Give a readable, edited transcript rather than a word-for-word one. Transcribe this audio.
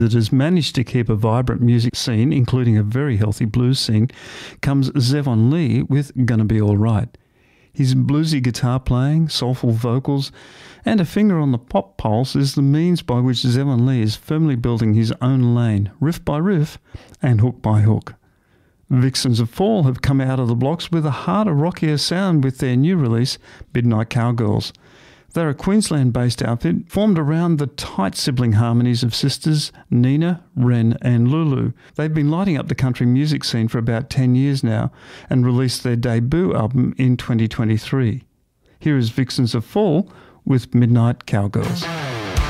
that has managed to keep a vibrant music scene, including a very healthy blues scene, comes Zevon Lee with Gonna Be Alright. His bluesy guitar playing, soulful vocals, and a finger on the pop pulse is the means by which Zevon Lee is firmly building his own lane, riff by riff and hook by hook. Vixens of Fall have come out of the blocks with a harder, rockier sound with their new release, Midnight Cowgirls. They're a Queensland-based outfit formed around the tight sibling harmonies of sisters Nina, Ren and Lulu. They've been lighting up the country music scene for about 10 years now and released their debut album in 2023. Here is Vixens of Fall with Midnight Cowgirls.